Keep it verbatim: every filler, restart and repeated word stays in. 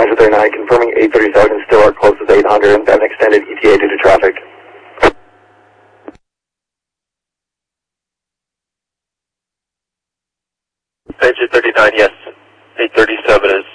Roger thirty-nine, confirming eight thirty-seven is still our closest eight hundred and then extended E T A due to traffic. Roger thirty-nine, yes. eight thirty-seven is